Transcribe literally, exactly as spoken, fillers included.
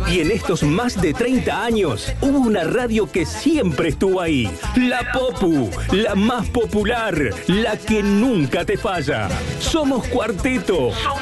Y en estos más de treinta años, hubo una radio que siempre estuvo ahí. La Popu, la más popular, la que nunca te falla. Somos Cuarteto.